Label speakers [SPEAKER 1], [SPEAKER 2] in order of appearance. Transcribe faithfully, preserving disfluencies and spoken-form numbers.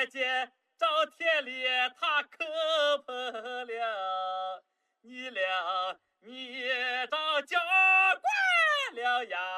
[SPEAKER 1] 姐姐找田里他磕破了，你俩你找教官了呀。